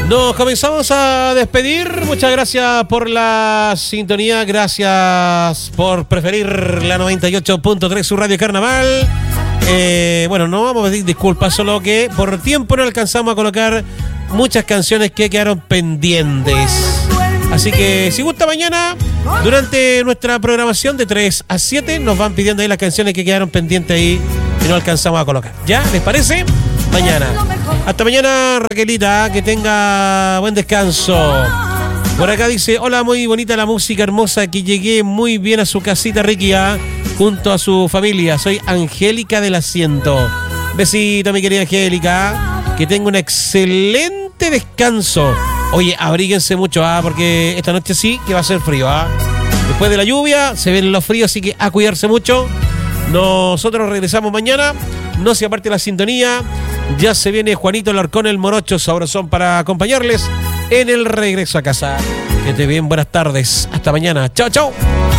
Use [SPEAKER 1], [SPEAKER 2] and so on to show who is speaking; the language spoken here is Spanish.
[SPEAKER 1] Nos comenzamos a despedir. Muchas gracias por la sintonía. Gracias por preferir la 98.3, su Radio Carnaval. Bueno, no vamos a pedir disculpas, solo que por tiempo no alcanzamos a colocar muchas canciones que quedaron pendientes. Así que si gusta, mañana durante nuestra programación de 3 a 7 nos van pidiendo ahí las canciones que quedaron pendientes ahí y no alcanzamos a colocar. ¿Ya? ¿Les parece? Mañana. Hasta mañana, Raquelita, que tenga buen descanso. Por acá dice: hola, muy bonita la música hermosa, que llegué muy bien a su casita, Ricky, junto a su familia. Soy Angélica del Asiento. Besito, mi querida Angélica, que tenga un excelente descanso. Oye, abríguense mucho, porque esta noche sí que va a ser frío, Después de la lluvia se ven los fríos, así que a cuidarse mucho. Nosotros regresamos mañana. No se aparte la sintonía. Ya se viene Juanito Larcón, el morocho sabrosón, para acompañarles en el regreso a casa. Que te bien, buenas tardes. Hasta mañana. Chao, chao.